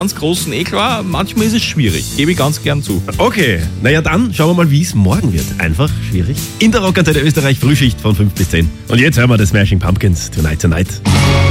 ganz großen eh klar, manchmal ist es schwierig, gebe ich ganz gern zu. Okay, naja dann schauen wir mal, wie es morgen wird. Einfach schwierig. In der Rockantenne Österreich Frühschicht von 5 bis 10. Und jetzt hören wir das Smashing Pumpkins, Tonight Tonight.